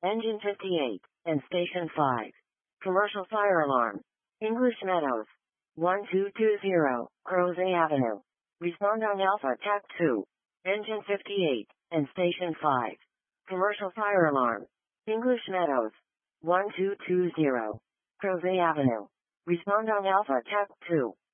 Engine 58, and Station 5. Commercial fire alarm. English Meadows. 1220, Crozet Avenue. Respond on Alpha TAC 2. Engine 58, and Station 5. Commercial fire alarm. English Meadows. 1220, Crozet Avenue. Respond on Alpha TAC 2.